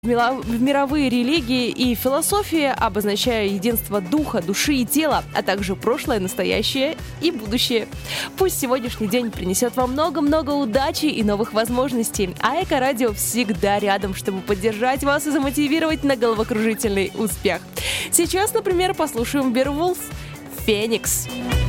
в мировые религии и философии, обозначая единство духа, души и тела, а также прошлое, настоящее и будущее. Пусть сегодняшний день принесет вам много-много удачи и новых возможностей, а Эко-радио всегда рядом, чтобы поддержать вас и замотивировать на головокружительный успех. Сейчас, например, послушаем Beowulf «Феникс».